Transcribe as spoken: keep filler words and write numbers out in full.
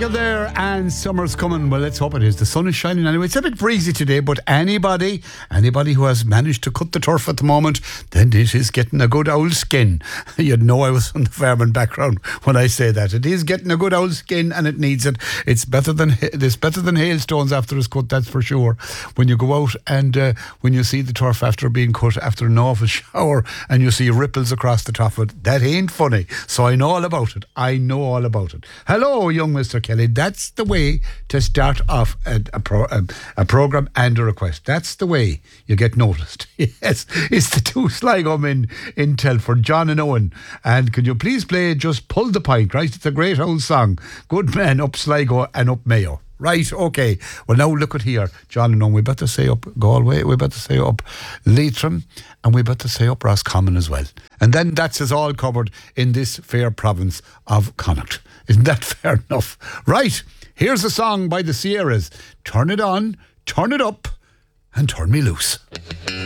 Sligo there, and summer's coming. Well, let's hope it is. The sun is shining anyway. It's a bit breezy today, but anybody, anybody who has managed to cut the turf at the moment, then it is getting a good old skin. You know I was from the farming background when I say that. It is getting a good old skin, and it needs it. It's better than it's better than hailstones after it's cut, that's for sure. When you go out and uh, when you see the turf after being cut after an awful shower, and you see ripples across the top of it, that ain't funny. So I know all about it. I know all about it. Hello, young Mister Kelly. That's the way to start off a, a, pro, a, a programme and a request. That's the way you get noticed. Yes, it's the two Sligo men in Telford, John and Owen. And can you please play Just Pull the Pint, right? It's a great old song. Good man up Sligo and up Mayo. Right, okay. Well, now look at here. John and Owen, we better say up Galway, we better say up Leitrim, and we better say up Roscommon as well. And then that's us all covered in this fair province of Connacht. Isn't that fair enough? Right, here's a song by the Sierras. Turn it on, turn it up, and turn me loose.